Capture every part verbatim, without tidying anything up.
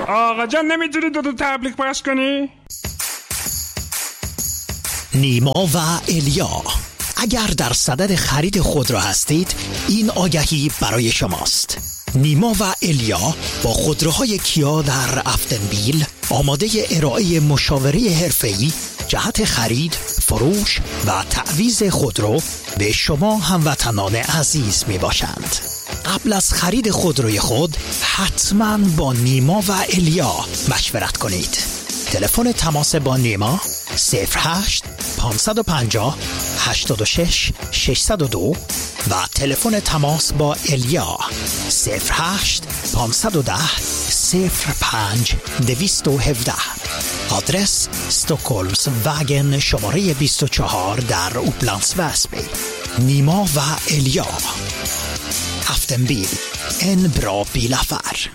آقا جان نمیتونی دو تا تبلیغ پخش کنی؟ نیما و الیا، اگر در صدد خرید خودرو هستید این آگهی برای شماست. نیما و الیا با خودروهای کیا در افتنبیل آماده ارائه مشاوره حرفه‌ای جهت خرید، فروش و تعویض خودرو به شما هموطنان عزیز می باشند. قبل از خرید خودروی خود حتما با نیما و الیا مشورت کنید. تلفن تماس با نیما صفر هشت پانصد و پنجاه هشتاد و شش ششصد و دو و تلفن تماس با الیا صفر هشت پانصد و ده صفر پنج دویست و هفده. آدرس استکهلمز واگن شماره بیست و چهار در اوپلندس وسبی. نیما و الیا، افتنبیل، en bra bilaffär.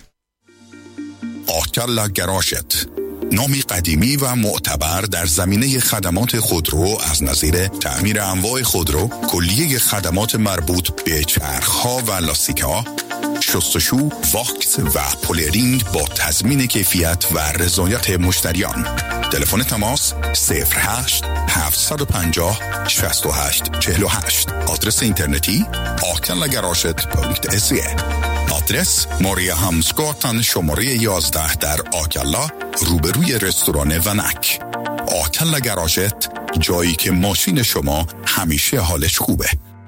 آکلا گراشت، نامی قدیمی و معتبر در زمینه خدمات خودرو از نظیر تعمیر انواع خودرو، کلیه خدمات مربوط به چرخ‌ها و لاستیک‌ها، شستشو، واکس و پولرینگ با تضمین کیفیت و رضایت مشتریان. تلفن تماس صفر هشت هفتصد و پنجاه شصت و هشت چهل و هشت. آدرس اینترنتی آکلا گراشت دات سی. آدرس ماریا همسگاتن شماره یازده در آکلا روبروی رستوران ونک. آکلا گراشت، جایی که ماشین شما همیشه حالش خوبه.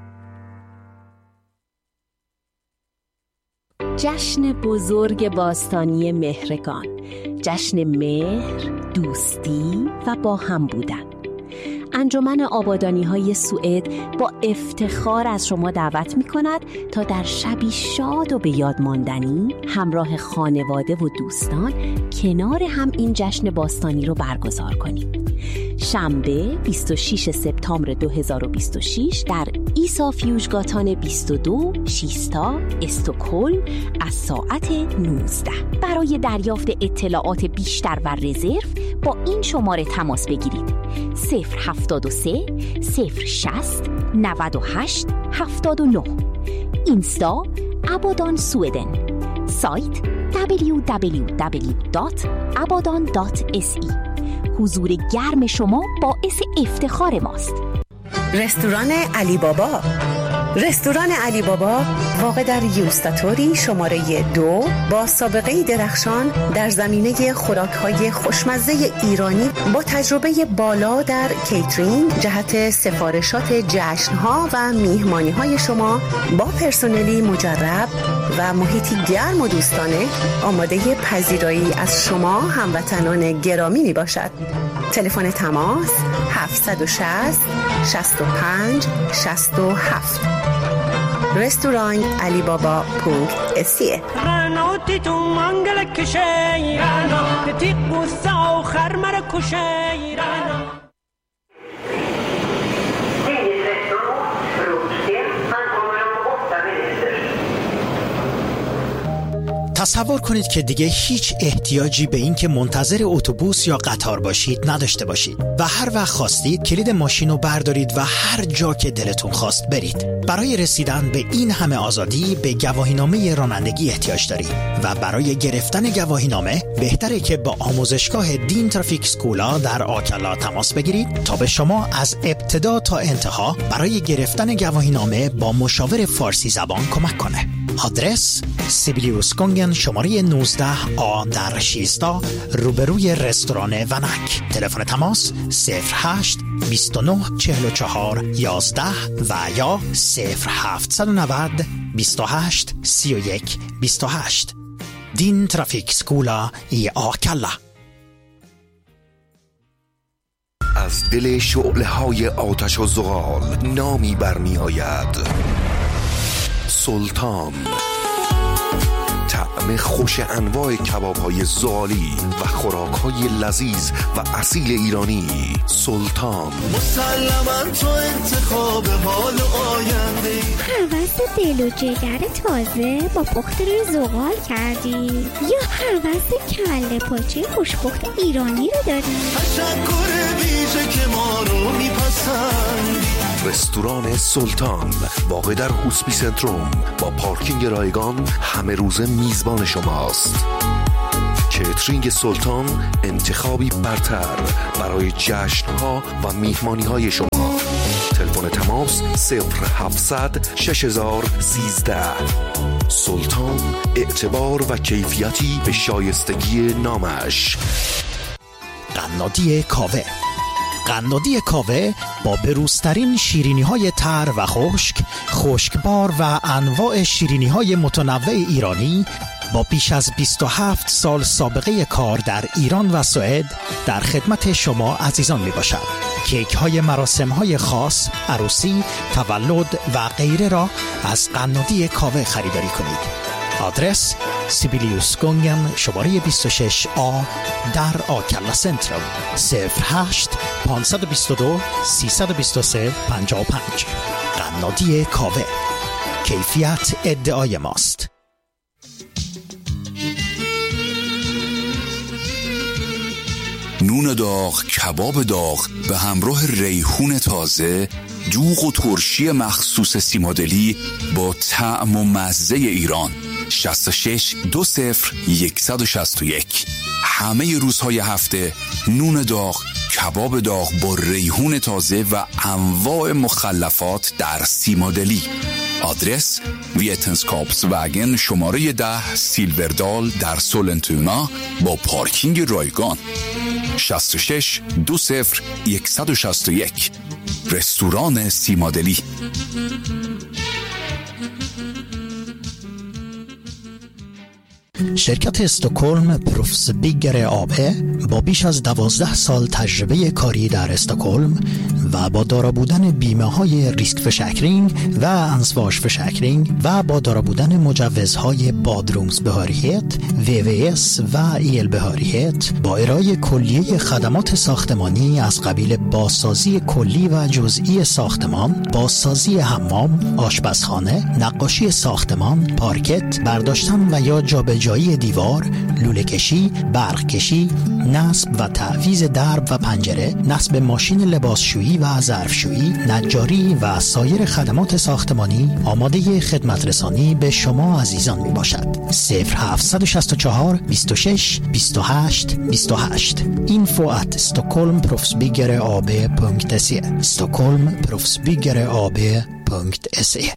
جشن بزرگ باستانی مهرگان، جشن مهر، دوستی و با هم بودن. انجمن آبادانی‌های سوئد با افتخار از شما دعوت می‌کند تا در شبی شاد و به یاد ماندنی همراه خانواده و دوستان کنار هم این جشن باستانی رو برگزار کنید. شنبه بیست و ششم سپتامبر دو هزار و بیست و شش در ایسا فیوژگاتان بیست و دو شیستا استکهلم از ساعت نوزده. برای دریافت اطلاعات بیشتر و رزرو با این شماره تماس بگیرید: صفر هفتاد و سه صفر شصت نود و هشت هفتاد و نه. اینستا ابادان سویدن. سایت دبلیو دبلیو دبلیو دات ابادان دات اس ای. حضور گرم شما باعث افتخار ماست. رستوران علی بابا. رستوران علی بابا واقع در یوستاتوری شماره دو با سابقه درخشان در زمینه خوراک‌های خوشمزه ایرانی با تجربه بالا در کیترینگ جهت سفارشات جشن‌ها و میهمانی‌های شما با پرسنلی مجرب و محیطی گرم و دوستانه آماده پذیرایی از شما هموطنان گرامی می باشد. تلفن تماس هفتصد و شصت شصت و پنج شصت و هفت. رستوران علی بابا پونک اسیه. رنوتی تو منگل کشی رنا تیق بوسا و خرمر کشی رنا. تصور کنید که دیگه هیچ احتیاجی به این که منتظر اتوبوس یا قطار باشید نداشته باشید و هر وقت خواستید کلید ماشین رو بردارید و هر جا که دلتون خواست برید. برای رسیدن به این همه آزادی به گواهینامه رانندگی احتیاج دارید و برای گرفتن گواهینامه بهتره که با آموزشگاه دین ترافیک سکولا در آکلا تماس بگیرید تا به شما از ابتدا تا انتها برای گرفتن گواهینامه با مشاور فارسی زبان کمک کنه. آدرس سیبیلیوسکونگن شماره نوزده آ در شیستا روبروی رستوران ونک. تلفن تماس صفر هشت بیست و نه چهل و چهار یازده و یا صفر هفتصد و نود بیست و هشت سی و یک بیست و هشت. دین ترافیک سکولا ای آکلا. از دل شعله‌های آتش و زغال نامی برمی آید: سلطان. طعم خوش انواع کباب‌های زغالی و خوراک‌های لذیذ و اصیل ایرانی. سلطان. مسلماً تو انتخاب حال آینده. هوس دل و جگر تازه با پخت روی زغال کردی یا هوس کله پاچه خوشپخت ایرانی رو داری؟ تشکر ویژه که ما رو میپسندی. رستوران سلطان واقع در هوسپی سنتروم با پارکینگ رایگان همه روزه میزبان شماست. کیترینگ سلطان، انتخابی برتر برای جشن‌ها و میهمانی‌های شما. تلفن تماس صفر هفتصد شش هزار و سیزده. سلطان، اعتبار و کیفیتی به شایستگی نامش. قنادی کاوه. قنادی کاوه با بروزترین شیرینی‌های تر و خشک، خشکبار و انواع شیرینی‌های متنوع ایرانی با بیش از بیست و هفت سال سابقه کار در ایران و سوئد در خدمت شما عزیزان می باشد. کیک های مراسم های خاص، عروسی، تولد و غیره را از قنادی کاوه خریداری کنید. آدرس سیبیلیوس گونگن شماره بیست و شش آ در آکلا سنترال. صفر هشت پانصد و بیست و دو سیصد و بیست و سه پنجاه و پنج. قنادی کاوه، کیفیت ادعای ماست. نون داغ، کباب داغ به همراه ریحون تازه، دوغ و ترشی مخصوص سیمادلی با طعم و مزه ایران. شصت و شش دو صفر صد و شصت و یک. همه روزهای هفته نون داغ، کباب داغ با ریحون تازه و انواع مخلفات در سیمادلی. آدرس ویتنسکاپس وگن شماره ده سیلوردال در سولنتونا با پارکینگ رایگان. شصت و شش دو صفر صد و شصت و یک. رستوران سیمادلی. شرکت استکهلم پروفس بیگر آبه با بیش از دوازده سال تجربه کاری در استکهلم و با دارا بودن بیمه های ریسک فشکرینگ و انسواش فشکرینگ و با دارا بودن مجوزهای بادرومز بهاریت، وی وی اس و ایل بهاریت با ارائه کلیه خدمات ساختمانی از قبیل بازسازی کلی و جزئی ساختمان، بازسازی حمام، آشپزخانه، نقاشی ساختمان، پارکت، برداشتن و یا جابجایی دیوار، لوله کشی، برق کشی، نصب و تعویض درب و پنجره، نصب ماشین لباسشویی و ظرفشویی، نجاری و سایر خدمات ساختمانی آماده خدمت رسانی به شما عزیزان می باشد. صفر هفت شش چهار بیست و شش بیست و هشت بیست و هشت. اینفو ات استکهلم پروفسبیگر آب پونکت سی. استکهلم پروفسبیگر آب پونکت سی.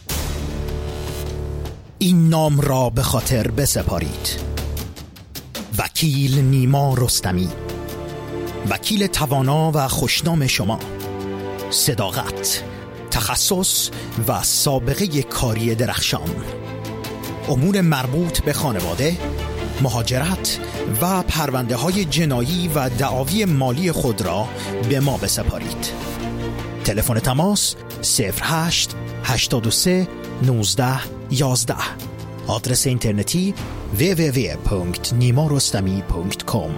این نام را به خاطر بسپارید: وکیل نیما رستمی، وکیل توانا و خوشنام شما. صداقت، تخصص و سابقه کاری درخشان. امور مربوط به خانواده، مهاجرت و پرونده های جنایی و دعاوی مالی خود را به ما بسپارید. تلفن تماس صفر هشت هشتاد و سه نوزده یازده. آدرس اینترنتی دبلیو دبلیو دبلیو دات نیما رستمی دات کام.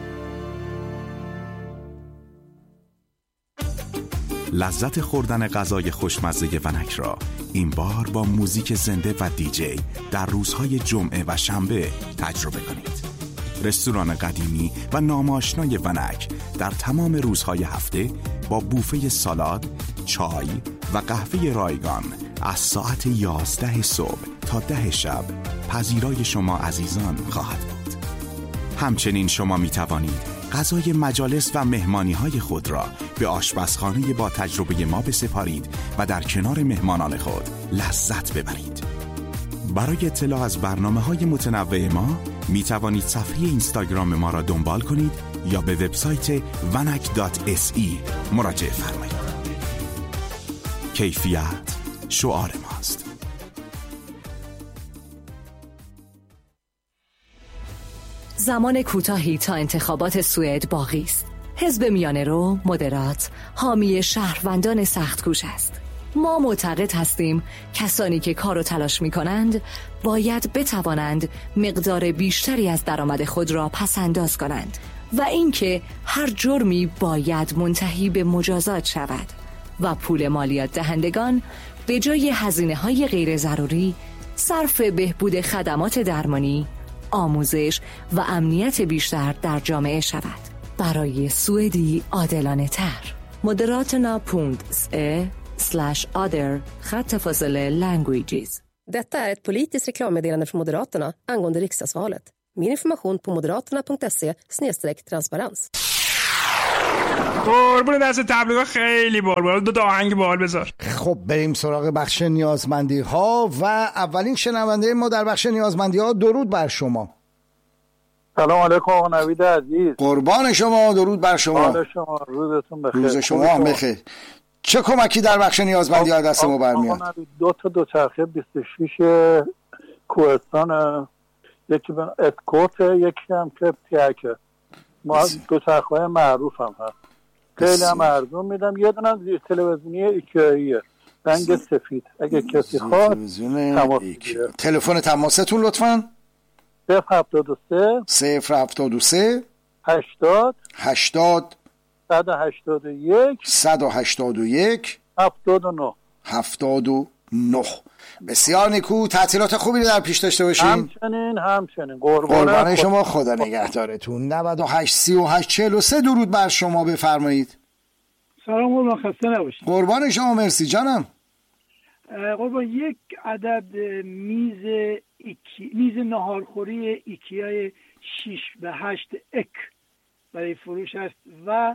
لذت خوردن غذای خوشمزه ونک را این بار با موزیک زنده و دیجی در روزهای جمعه و شنبه تجربه کنید. رستوران قدیمی و ناماشنای ونک در تمام روزهای هفته با بوفه سالاد، چای و قهوه رایگان از ساعت یازده صبح تا ده شب پذیرای شما عزیزان خواهد بود. همچنین شما می توانید غذای مجالس و مهمانی های خود را به آشپزخانه با تجربه ما بسپارید و در کنار مهمانان خود لذت ببرید. برای اطلاع از برنامه های متنوع ما می توانید صفحه اینستاگرام ما را دنبال کنید یا به وبسایت ونک دات اس ای مراجعه فرمایید. کیفیت شعار ماست. زمان کوتاهی تا انتخابات سوئد باقی است. حزب میانه رو، مدرات، حامی شهروندان سخت‌کوش است. ما معتقد هستیم کسانی که کار و تلاش می کنند باید بتوانند مقدار بیشتری از درآمد خود را پس‌انداز کنند و اینکه هر جرمی باید منتهی به مجازات شود و پول مالیات دهندگان به جای هزینه‌های غیر ضروری صرف بهبود خدمات درمانی، آموزش و امنیت بیشتر در جامعه شود. برای سوئدی عادلانه تر. Moderaterna punkt se slash other خط فاصله languages. Detta är ett politiskt reklammeddelande från Moderaterna angående riksdagsvalet. Mer information på moderaterna punkt se slash transparens. قربون دست تبلیغات خیلی بال بال. دو تا آهنگ بال بذار. خب بریم سراغ بخش نیازمندی ها و اولین شنونده ما در بخش نیازمندی ها. درود بر شما. سلام علیکم آقا نوید عزیز. قربان شما. درود بر شما. حال شما روزتون بخیر. روز شما هم بخیر. چه کمکی در بخش نیازمندی ها دست ما برمیاد؟ آقا نوید دو تا دوچرخه بیست و شش کوهستان، یکی به اسکورت، یکی هم که پیاکه. ما دوچرخه‌های معروف هم هست. خیلی هم ارزون میدم. یه دونه زیر تلویزیونی ایکیاییه رنگ سفید. اگه کسی خواهد تماس بگیره. تلفن تماستون لطفاً صفر هفتاد و سه صفر هفتاد و سه هشتاد هشتاد صد و هشتاد و یک صد و هشتاد و یک هفتاد و نه هفتاد و نه. بسیار نیکو. تعطیلات خوبی در پیش داشته باشین. همچنین همچنین. قربان, قربان شما. خدا نگهدارتون. نود و هشت سی و هشت چهل و سه درود بر شما. بفرمایید. سلام قربان، خسته نباشید. قربان شما. مرسی جانم. قربان یک عدد میز ایکی... میز ناهارخوری ایکیای شش به هشت اک برای فروش است و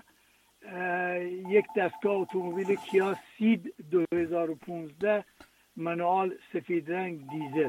یک دستگاه اتومبیل کیا سید دو هزار و پانزده منوال سفید رنگ دیزل.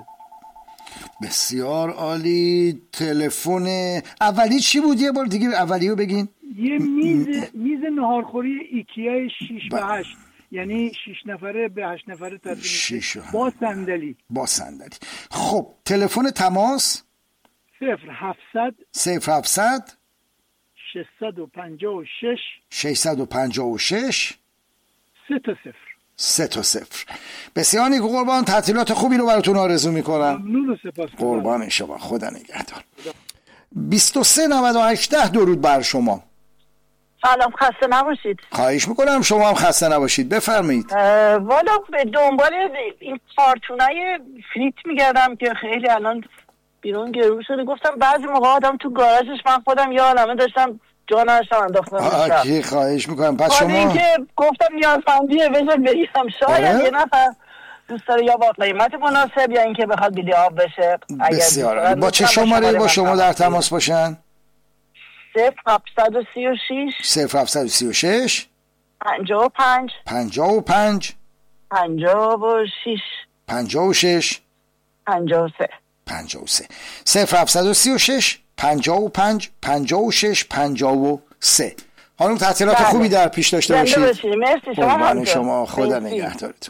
بسیار عالی. تلفن اولی چی بود؟ یه بار دیگه اولی رو بگین. یه میز میز ناهارخوری ایکیای شش به هشت، یعنی شش نفره به هشت نفره تبدیل میشه با صندلی. با صندلی. خب تلفن تماس صفر هفتصد صفر هفتصد ششصد و پنجاه و شش ششصد و پنجاه و شش سه تا صفر سه تا صفر. بسیار نیکو قربان. تعطیلات خوبی رو براتون آرزو میکنم. ممنون و سپاس. قربان شما. خدا نگهدار. بیست و سه نود و هشت درود بر شما. سلام، خسته نباشید. خواهش میکنم. شما هم خسته نباشید. بفرمایید. والا به دنبال این کارتونای فریت میگردم که خیلی الان بیرون گرو شده. گفتم بعضی موقع آدم تو گاراژش، من خودم یه عالمه داشتم جا نداشتم انداختم. آکی خواهش میکنم. پس شما اینکه گفتم نیازمندیه بذار بگیرم. شاید یه نفر دوست داره یا با قیمت مناسب یا اینکه بخواد بیلی آب بشه. بسیار. با چه شماره با شما در تماس باشن؟ صفر هفتصد و سی و شش صفر هفتصد و سی و شش پنجاه و پنج پنجاه و پنج پنجاه و شش پنجاه و شش پنجاه و سه پنجاه و سه. صفر هفتصد و سی و شش پنجاه و پنج پنجاه و شش پنجاه و سه. خانم تعطیلات بله. خوبی در پیش داشته باشید. مرسی. شما شما. خدا نگهدارتون.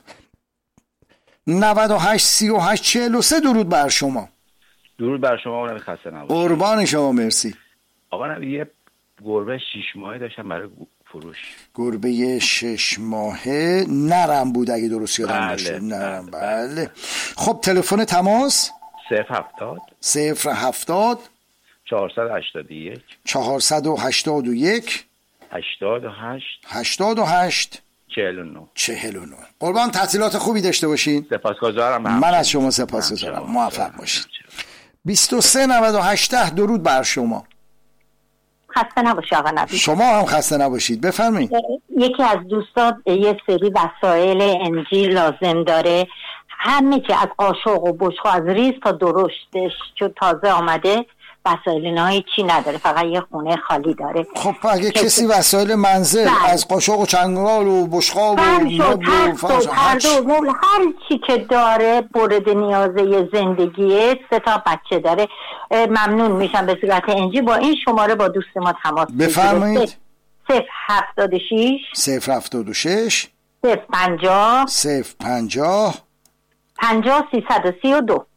نود و هشت سی و هشت چهل و سه درود بر شما. درود بر شما. اونم خسته نباشید. قربان شما. مرسی. آقا نبی یه گربه شش ماهه داشتم برای فروش. گربه شش ماهه نرم بود اگه درست یادم بله. باشه. نرم. بله. بله. خب تلفن تماس صفر هفتاد صفر هفتاد چهارصد و هشتاد و یک چهارصد و هشتاد و یک هشتاد و هشت هشتاد و هشت چهل و نه چهل و نه. قربان تعطیلات خوبی داشته باشین. سپاسگزارم. من از شما سپاسگزارم. موفق باشین. بیست و سه نود و هشت درود بر شما. خسته نباشید آقا نبی. شما هم خسته نباشید. بفرمایید. یکی از دوستان یه سری وسایل انجیل لازم داره، همه که از قاشق و بشقاب از ریز تا درشتش چون تازه آمده، وسایل نهایی چی نداره، فقط یه خونه خالی داره. خب اگه کسی وسایل منزل بله. از قاشق و چنگال و بشقاب و مبل و فرش و مبل هر چی که داره مورد نیازه زندگیه، سه تا بچه داره، ممنون میشم به صورت انجی با این شماره با دوست ما تماس بگیرید. بفرمایید. صفر هفتاد و شش صفر هفتاد و شش صفر پنجاه صفر پنجاه پنجاه سیصد و سی و دو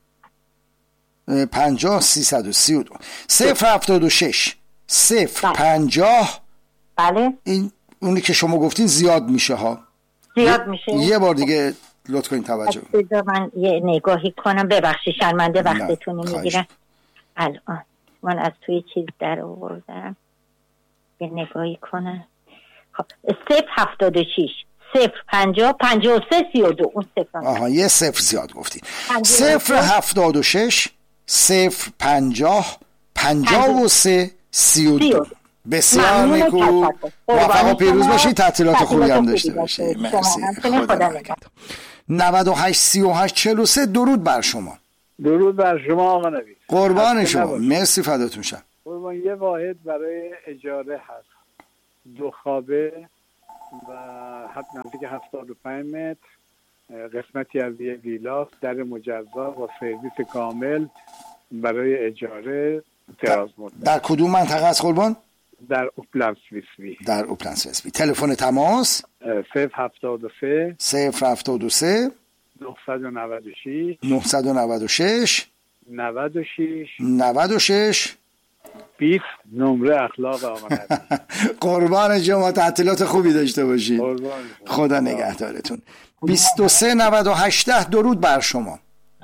پنجاه سیصد و سی و دو. صفر هفتاد و شش صفر پنجاه. بله. این اونی که شما گفتین زیاد میشه ها. زیاد میشه. یه بار دیگه لطف کنین توجه. بذار من یه نگاهی کنم. ببخشید شرمنده وقتتون رو میگیرم. الان من از توی چیز در آوردم یه نگاهی کنم. خب صفر هفتاد و شش صفر پنجاه پنجاه و سه سی و دو. اون صفر. آها یه صفر زیاد گفتین. صفر هفتاد و شش صفر پنجاه پنجاه و سه سی و دو. بسیار نیکو. موفق و پیروز باشید. تعطیلات خوبی هم داشته باشید. مرسی. خدا نگهدار. نود و هشت سی و هشت چهل و سه درود بر شما. درود بر شما آقا نوید. قربان شما، مرسی فداتون شم. قربان. یه واحد برای اجاره هست، دو خوابه و حد نزدیک هفتاد و پنج متر، قسمتی از یه ویلا، در مجزا با سرویس کامل برای اجاره دراز مدت. در کدوم منطقه است قربان؟ در اوپلند سویسوی. در اوپلند سویسوی. تلفن تماس صفر هفتاد و سه صفر هفتاد و سه نهصد و نود و شش نهصد و نود و شش نود و شش نود و شش بیست. نمره اخلاق آقا نوید. قربان شما، تعطیلات خوبی داشته باشید. خدا نگهدارتون. بیست و سه نود و هشت. درود بر شما.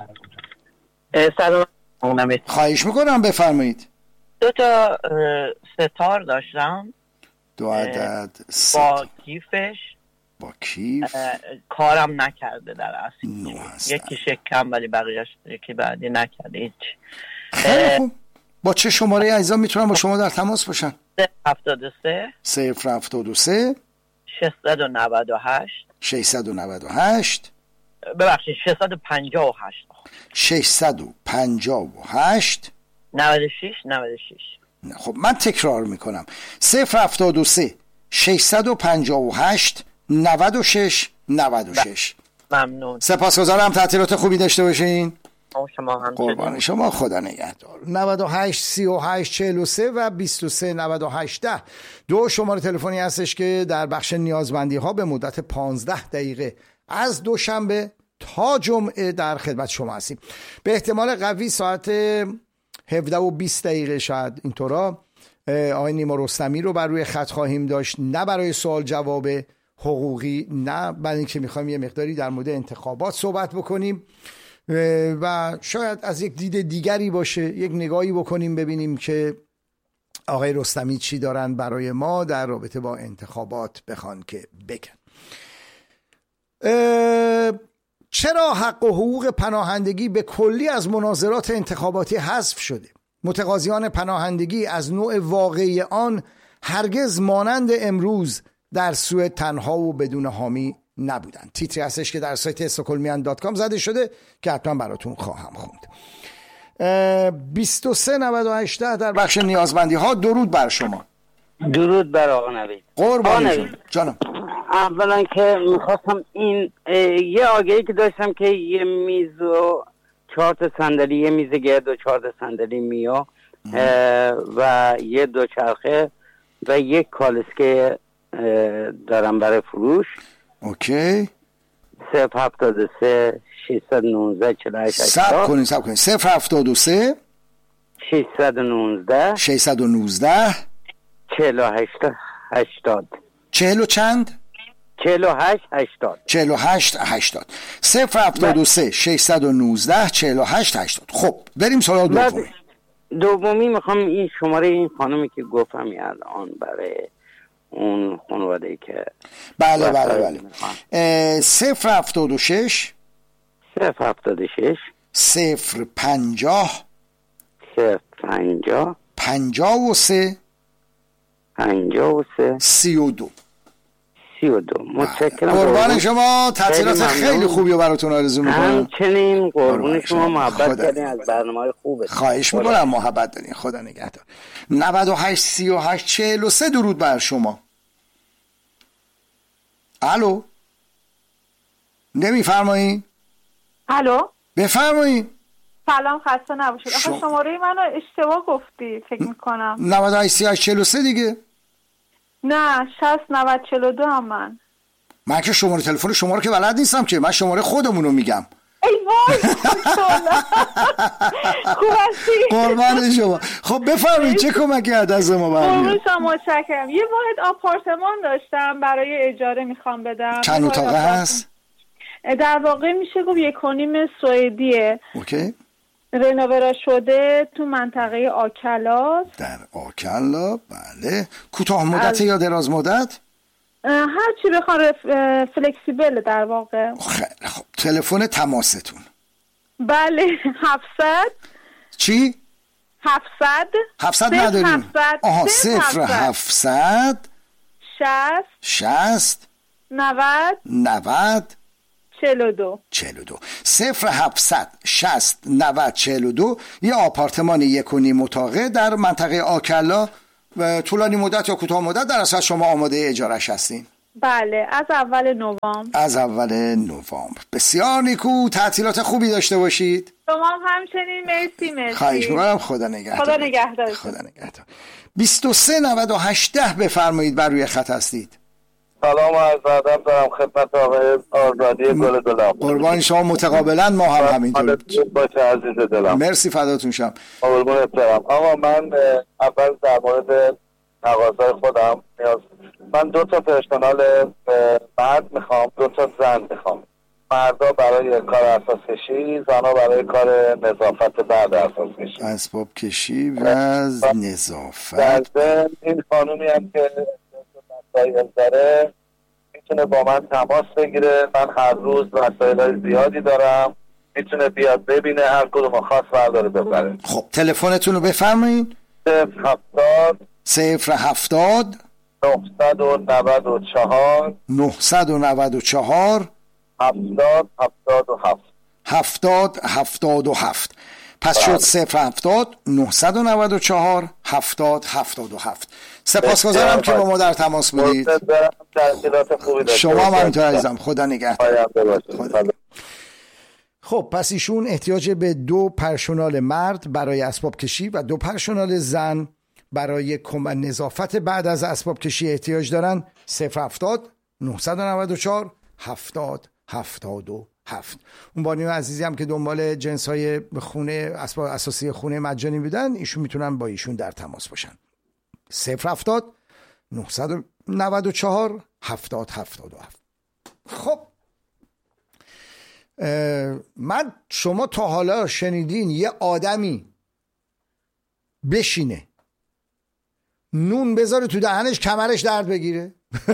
سلام آقا نوید. خواهش میکنم بفرمایید. دو تا ستار داشتم، دو عدد با کیفش، با کیف کارم نکرده در اصل. یکی شکم ولی بقیهش یکی بعدی نکرده هیچ. خیلی خوب. با چه شماره عزیزان میتونم با شما در تماس باشن؟ هفتاد و سه صفر هفتاد و سه ششصد و نود و هشت ششصد و نود و هشت ببخشید ششصد و پنجاه و هشت ششصد و پنجاه و هشت نود و شش نود و شش. خب من تکرار میکنم: صفر هفتاد و سه ششصد و پنجاه و هشت نود و شش نود و شش. ممنون. سپاسگزارم. تعطیلات خوبی داشته باشین. شما هم قربان شما، خدا نگهدار. نود و هشت سی و هشت چهل و سه و بیست و سه نود و هشت. دو شماره تلفنی هستش که در بخش نیازمندی ها به مدت پانزده دقیقه از دوشنبه تا جمعه در خدمت شما هستیم. به احتمال قوی ساعت هفده و بیست دقیقه شاید اینطورا آقای نیما رستمی رو بر روی خط خواهیم داشت، نه برای سوال جواب حقوقی، نه برای اینکه میخوایم یه مقداری در مورد انتخابات صحبت بکنیم و شاید از یک دید دیگری باشه، یک نگاهی بکنیم ببینیم که آقای رستمی چی دارن برای ما در رابطه با انتخابات بخوان که بگن. چرا حق و حقوق پناهندگی به کلی از مناظرات انتخاباتی حذف شده؟ متقاضیان پناهندگی از نوع واقعی آن هرگز مانند امروز در سوئد تنها و بدون حامی نبودند. تیتری هستش که در سایت استکهلمیان دات کام زده شده که حتما براتون خواهم خوند. بیست و سه نود و هشت در بخش نیازمندی ها. درود بر شما. درود بر آقا نوید. قربان جانم. اولا که میخواستم این یه آگهی که داشتم که یه میز و چهار تا صندلی، یه میز گرد و چهار تا صندلی میو و یه دوچرخه و یک کالسکه دارم برای فروش. اوکی. صفر هفتاد و سه ششصد و نوزده چهل و هشت. سب کنید سب کنید صفر هفتاد و سه ششصد و نوزده ششصد و نوزده چهل و هشت هشتاد. چهل و چند؟ چهل و هشت هشتاد. چهل و هشت هشتاد. صفر هفتاد و سه ششصد و نوزده چهل و هشت هشتاد. خب بریم سراغ دومی. دومی میخوام این شماره این خانمی که گفتم الان برای اون خانواده که بله بله بله صفر هفتاد و شش صفر هفتاد و شش صفر پنجاه صفر پنجاه پنجاه و سه پنجاه و سه سی و دو سی و دو. متشکرم. قربان شما. تعطیلات خیلی خوبی رو براتون آرزو میکنم. همچنین قربون شما. محبت کردین از برنامه‌های خوبه. خواهش میکنم. محبت دارین. خدا نگهدار. نود و هشت سی و هشت چهل و سه. درود بر شما. الو نمیفرمایید؟ الو بفرمایید. سلام، خسته نباشید. آخه شم... شماره منو اشتباه گفتی فکر میکنم. نود و هشت سی و هشت چهل و سه دیگه. نه شصت نود چهل و دو هم من. من که شماره تلفن شما رو که بلد نیستم که، من شماره خودمونو میگم. ای وای خوب هستی. قربان شما. خب بفرمایید چه کمکی از ما برمیاد؟ قربان شما متشکرم. یه واحد آپارتمان داشتم برای اجاره میخوام بدم. چند اتاقه هست؟ در واقع میشه گفت یک و نیم سوئدیه. اوکی. رنووه شده تو منطقه آکلا. در آکلا. بله. کوتاه مدت از... یا دراز مدت؟ هر چی بخوام فلکسیبل در واقع. خیلی خب. تلفن تماستون؟ بله هفتصد. چی؟ هفتصد. هفتصد نداریم. آها صفر هفتصد شصت شصت نود نود چهل و دو چهل و دو. صفر هفتصد شصت نود چهل و دو. یه آپارتمان یک و نیم اتاقه در منطقه آکلا، طولانی مدت یا کوتاه مدت در اصل شما آماده اجارش هستین؟ بله، از اول نوامبر. از اول نوامبر. بسیار نیکو، تعطیلات خوبی داشته باشید. شما هم همچنین. مرسی مرسی. خواهش می‌کنم. خدا نگهدار. خدا نگهدار. خدا نگهدار. بیست و سه نود و هشت بفرمایید، بر روی خط هستید. سلام و عرض ادب دارم خدمت آقای آزادی گل دلم. قربان شما، متقابلا ما هم همینطور. باشه عزیز دلم. مرسی، فداتون شم. قربونت برم. آقا من اول در مورد تقاضای خودم نیاز من دو تا پرسونال مرد میخوام، دو تا زن میخوام. مردا برای کار اساس کشی، زنها برای کار نظافت بعد اساس کشی، اسباب کشی و نظافت. در ضمن این خانومی هم که مسائل داره میتونه با من تماس بگیره. من هر روز مسائل زیادی دارم، میتونه بیاد ببینه، هر کدوم خواست برداره ببره. خب تلفنتون رو بفرمایید. صفر هفتاد صفر هفتاد نهصد و نود و چهار نهصد و نود و چهار هفتاد هفتاد و هفت هفتاد هفتاد و هفت. پس شد صفر هفتاد نهصد و نود و چهار هفتاد هفتاد و هفت. سپاسگزارم که با ما در تماس بودید. شما هم همینطور عزیزم. خدا نگهدار. خب پس ایشون احتیاج به دو پرسونال مرد برای اسباب کشی و دو پرسونال زن برای نظافت بعد از اسباب کشی احتیاج دارن. صفر هفتاد نهصد و نود و چهار هفتاد هفتاد و هفت. اون بانیو عزیزی هم که دنبال جنس های خونه اسباب اساسی خونه مجانی بودن، ایشون میتونن با ایشون در تماس باشن. صفر هفتاد نهصد و نود و چهار هفتاد هفتاد و هفت. خب من شما تا حالا شنیدین یه آدمی بشینه نون بذاره تو دهنش کمرش درد بگیره؟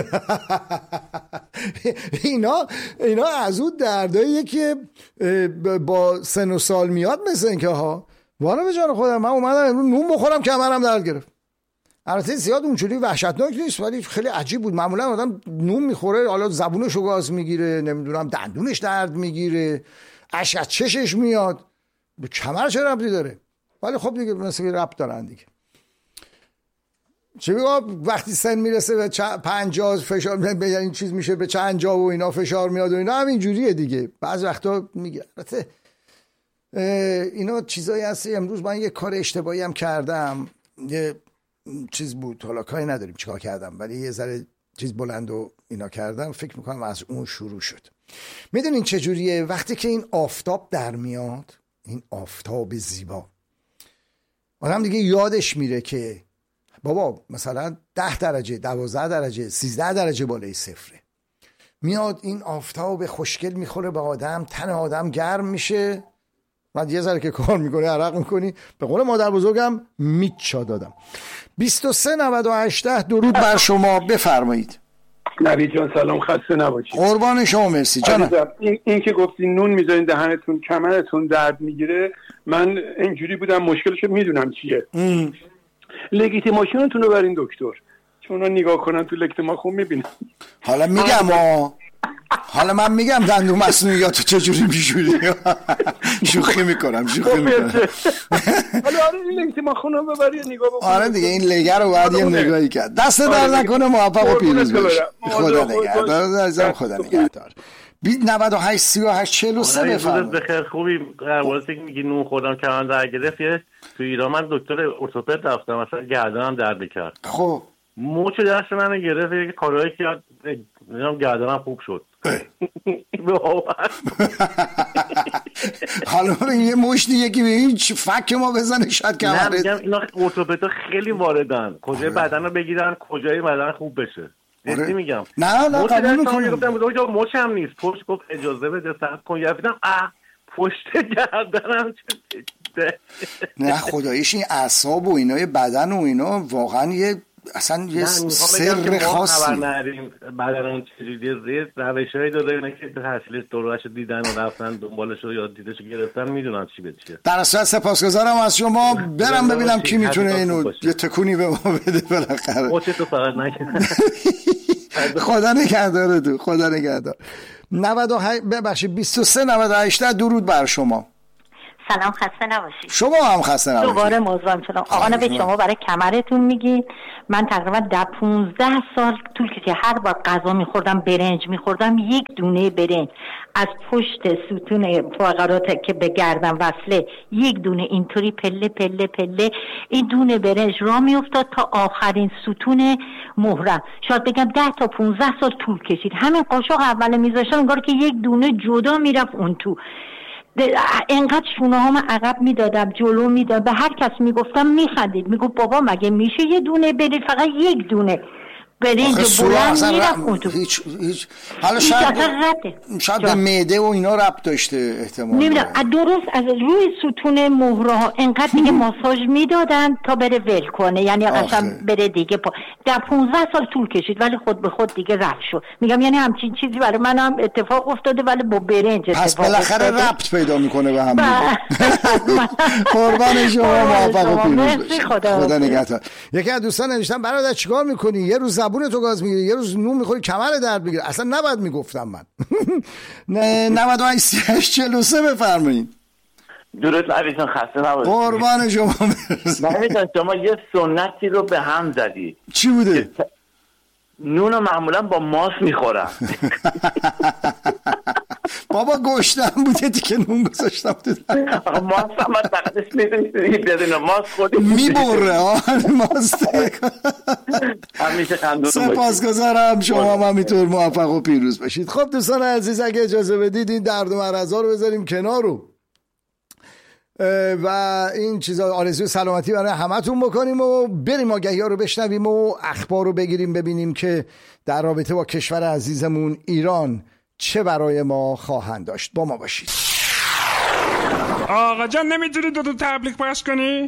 اینا اینا از اون درداییه که با سن و سال میاد، مثل اینکه ها والا به جان خودم من اومدم امروز نون بخورم کمرم درد گرفت. البته زیاد اونجوری وحشتناک نیست ولی خیلی عجیب بود. معمولا آدم نون میخوره حالا زبونشو گاز میگیره، نمیدونم دندونش درد میگیره، اشک از چشش میاد، به کمر چه ربطی داره؟ ولی خب دیگه مثلا ربط دارن دیگه. چه میگم وقتی سن میرسه به پنجاه فشار به این چیز میشه، به چنجاه و اینا فشار میاد و اینا همین جوریه دیگه. بعض وقتا میگه البته اینا چیزایی هست. امروز من یه کار اشتباهی هم کردم، یه چیز بود، حالا کاری نداریم چیکار کردم، ولی یه ذره چیز بلند و اینا کردم، فکر میکنم از اون شروع شد. میدونین چه جوریه وقتی که این آفتاب در میاد، این آفتاب زیبا، آدم دیگه یادش میره که بابا مثلا ده درجه، دوازده درجه، سیزده درجه بالای صفره. میاد این آفتاب خوشگل میخوره به آدم، تن آدم گرم میشه. من یه ذره که کار میکنه عرق میکنی. به قول مادر بزرگم میچا دادم. بیست و سه نود و هشت درود بر شما، بفرمایید. نوید جان سلام، خسته نباشید. قربان شما، مرسی جانم. این, این که گفتی نون میذارین دهنتون کمرتون درد میگیره، من اینجوری بودم مشکلشو میدونم چیه. ام. لگیتیماسیونتون رو برین دکتر، چون اونا نگاه کنن تو لگیتیماسیون میبینن. حالا میگم ها حالا من میگم دندون مصنوعیاتو چجوری میشوری. شوخی میکنم شوخی میکنم. حالا آره این لگیتیماسیون رو ببری نگاه بکن. آره دیگه این لگر رو باید یه نگاهی کرد. دست در نکنه، موفق و پیروز باش. خدا نگهدار عزیزم، خدا نگهدار. نود و هشت سی و هشت چهل و سه بفرمایید. بخیر خوبی. در مورد اینکه میگی نون خوردم کمرم درد گرفت، تو ایران من دکتر ارتوپد رفتم، مثلا گردنم درد میکرد. خب موچ دست من گرفت، یه کارهایی که نمیدونم گردنم خوب شد. حالا یه مشتی یکی به هیچ فک ما بزنه شاید کمرت. نه میگم اینا ارتوپدها خیلی واردن، کجای بدن رو بگیرن کجای بدن خوب بشه. جدی میگم. نه نه قبول میکنم. گفتم دکتر موچ هم نیست، پشت گفت اجازه بده صبر کن. یادم اه پشت گردنم نه خداییش این اعصاب و اینای بدن و اینا واقعا یه اصلا یه سر خاصی. خبر نداریم بدن اون چجوریه، زیر روشایی داره اینا که تحصیل دورهشو دیدن و رفتن دنبالشو یا دیدشو گرفتن، میدونن چی به چیه. در اصل سپاسگزارم از شما. برم ببینم کی میتونه اینو یه تکونی به ما بده بالاخره. اوچه تو فقط نکنه. خدا نگهدار تو، خدا نگهدار. نود و هشت ببخشید بیست و سه نود و هشت درود بر شما. سلام، خسته نباشید. شما هم خسته نباشید. دوباره موضوعم شدم. آقا نوید شما برای کمرتون میگی. من تقریبا ده پونزده سال طول کشید هر بار غذا میخوردم برنج میخوردم یک دونه برنج از پشت ستون فقرات که به گردن وصله یک دونه اینطوری پله پله پله این دونه برنج را میافتاد تا آخرین ستون مهرم. شاید بگم ده تا پونزده سال طول کشید. همین قاشق اول میذاشتم انگار که یک دونه جدا میرفت اون تو. انقدر شونه ها من عقب میدادم جلو میدادم، به هر کس میگفتم میخندید، میگفت بابا مگه میشه یه دونه برید فقط یک دونه برنج بلند میرفت اون تو. هیچ هیچ حالا شاید شاید به معده و اینا ربط داشته احتمال. نمیدونم درست از روی ستون مهره ها انقدر دیگه ماساژ میدادن تا بره ول کنه، یعنی اصلا بره دیگه پا. در پونزده سال طول کشید ولی خود به خود دیگه رفت شد. میگم یعنی همچین چیزی برای من هم اتفاق افتاده ولی با برنج اتفاق پس بالاخره ربط پیدا میکنه به هم. قربان شما، موفق و پیروز باشید. خدا نگهدار. یکی از دوستان نوشتن برادر چیکار میکنی؟ یه روز زبون تو گاز میگیری، یه روز نون میخوری کمر درد میگیره. اصلا نباید میگفتم من. نود و هشت چهل و سه بفرمایید. درود عزیزان، خسته نباشید. قربان شما. نمیدونم شما یه سنتی رو به هم زدی. چی بوده؟ نون رو معمولا با ماست میخورم. بابا گوشتم بوده دیگه نون گذاشتم تو ماست هم من تقدس میدونی بدون ماست خوردیم میبره ماست. همیشه خندون سپاسگزارم. شما هم همینطور موفق و پیروز باشید. خب دوستان عزیز اگه اجازه بدید این درد و مرضا رو بذاریم کنار رو و این چیزا آرزوی سلامتی برای همتون بکنیم و بریم آگهی ها رو بشنویم و اخبار رو بگیریم ببینیم که در رابطه با کشور عزیزمون ایران چه برای ما خواهند داشت. با ما باشید. آقا جان نمیتونی دو دو تبلیغ پخش کنی؟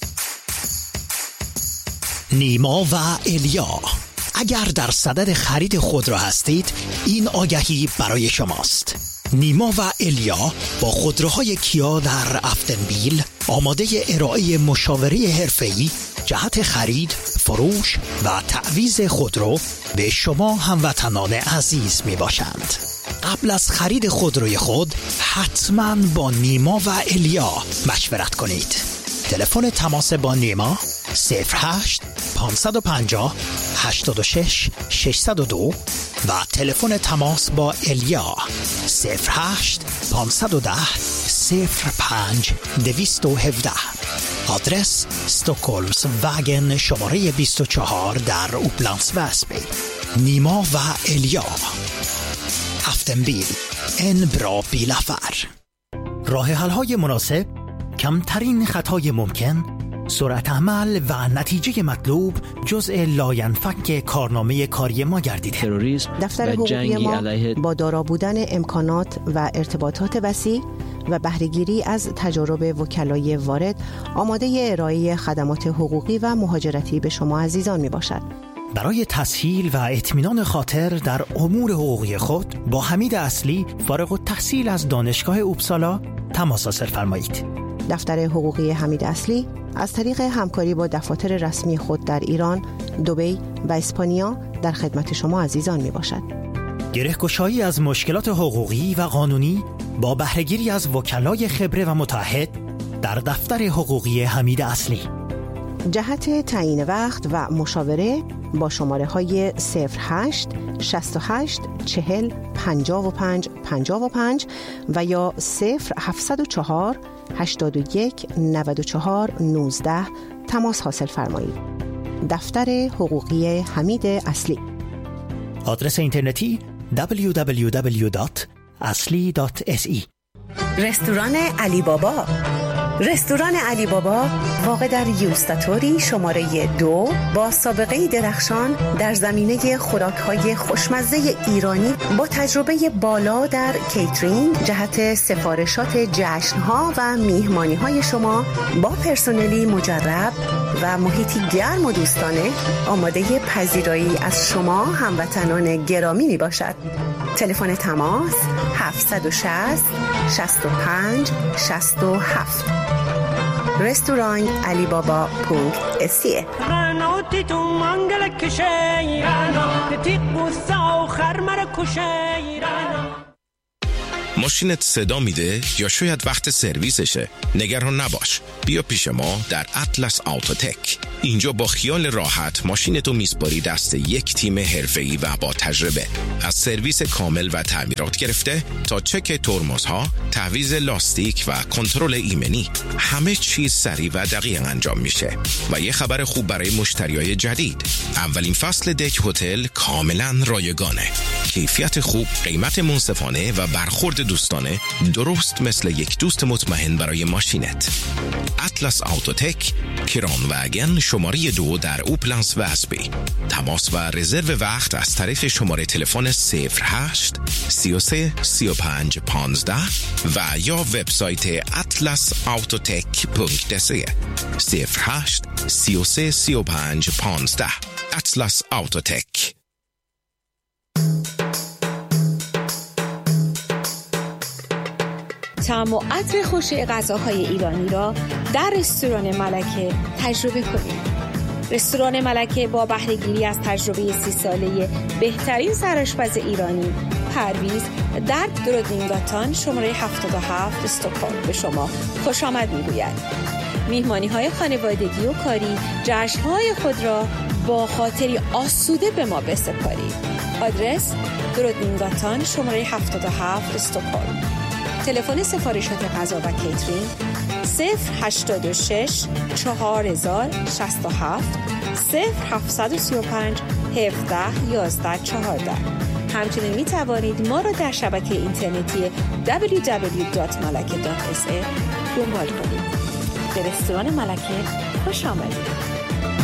نیما و الیا، اگر در صدد خرید خودرو هستید این آگهی برای شماست. نیما و الیا با خودروهای کیا در افتنبیل آماده ارائه مشاوره حرفه‌ای جهت خرید، فروش و تعویض خودرو به شما هموطنان عزیز می باشند. قبل از خرید خودروی خود حتما با نیما و الیا مشورت کنید. تلفن تماس با نیما صفر هشت پانصد و پنجاه هشتاد و شش ششصد و دو و تلفن تماس با الیا صفر هشت پانصد و ده صفر پنج دویست و هفده. آدرس استکهلمز وگن شماره بیست و چهار در اوپلندس وسبی. نیما و الیا، افتنبیل، ان برا بیلافر. راه حل های مناسب، کمترین خطای ممکن، سرعت عمل و نتیجه مطلوب جزء لاینفک کارنامه کاری ما گردیده. تروریسم دفتر حقوقی ما علیه... با دارا بودن امکانات و ارتباطات وسیع و بهره‌گیری از تجارب وکلای وارد آماده ارائه خدمات حقوقی و مهاجرتی به شما عزیزان می باشد. برای تسهیل و اطمینان خاطر در امور حقوقی خود با حمید اصلی فارغ التحصیل از دانشگاه اوپسالا تماس حاصل فرمایید. دفتر حقوقی حمید اصلی از طریق همکاری با دفاتر رسمی خود در ایران، دبی و اسپانیا در خدمت شما عزیزان می باشد. گره‌گشایی از مشکلات حقوقی و قانونی با بهره‌گیری از وکلای خبره و متعهد در دفتر حقوقی حمید اصلی. جهت تعیین وقت و مشاوره با شماره های صفر هشت شصت و هشت چهل پنجاه و پنج پنجاه و پنج و یا صفر هفتصد و چهار هشتاد و یک نود و چهار نوزده تماس حاصل فرمایید. دفتر حقوقی حمید اصلی. آدرس اینترنتی دبلیو دبلیو دبلیو دات اصلی دات اس ای. رستوران علی بابا. رستوران علی بابا واقع در یوستاتوری شماره دو با سابقه درخشان در زمینه خوراک‌های خوشمزه ایرانی با تجربه بالا در کیترینگ جهت سفارشات جشن‌ها و میهمانی‌های شما با پرسنلی مجرب و محیطی گرم و دوستانه آماده پذیرایی از شما هموطنان گرامی می باشد. تلفن تماس هفت شش صفر شصت و پنج شصت و هفت. رستوران علی بابا پونکت اسیه. ماشینت صدا میده یا شاید وقت سرویسشه؟ نگران نباش، بیا پیش ما در اطلس آوتوتک. اینجا با خیال راحت ماشینتو میسپاری دست یک تیم حرفه‌ای و با تجربه. از سرویس کامل و تعمیرات گرفته تا چک ترمزها، تعویض لاستیک و کنترل ایمنی، همه چیز سریع و دقیق انجام میشه. و یه خبر خوب برای مشتریای جدید، اولین فصل دک هتل کاملا رایگانه. کیفیت خوب، قیمت منصفانه و برخورد دوستانه، درست مثل یک دوست مطمئن برای ماشینت. اطلس آوتوتک، کران وگن شماره دو در اوپلنس و اسبی. تماس و رزرو وقت از طریق شماره تلفن صفر هشت سی و سه سی و پنج پانزده و یا وبسایت اطلس آوتوتک پونکت سی. صفر هشت سی و سه سی و پنج پانزده. اطلس آوتوتک. طعم و عطر خوش غذاهای ایرانی را در رستوران ملکه تجربه کنید. رستوران ملکه با بهره‌گیری از تجربه سی ساله بهترین سرآشپز ایرانی پرویز در درودینگاتان شماره هفتاد و هفت استکهلم به شما خوش آمد می‌گوید. میهمانی‌های خانوادگی و کاری، جشن‌های خود را با خاطری آسوده به ما بسپارید. آدرس درودینگاتان شماره هفتاد و هفت استکهلم. تلفن سفارشات غذا و کیترینگ صفر هشتاد و شش چهار هزار شصت و هفت صفر هفتصد و سی و پنج هفده یازده چهارده. همچنین می توانید ما را در شبکه اینترنتی دبلیو دبلیو دبلیو دات ملکه دات اس ای دنبال کنید. به رستوران ملکه خوش آمدید.